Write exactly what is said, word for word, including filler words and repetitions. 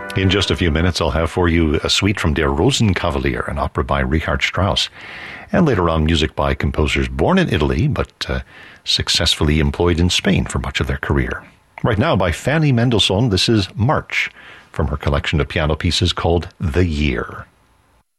In just a few minutes, I'll have for you a suite from Der Rosenkavalier, an opera by Richard Strauss, and later on music by composers born in Italy but uh, successfully employed in Spain for much of their career. Right now, by Fanny Mendelssohn, this is March, from her collection of piano pieces called The Year.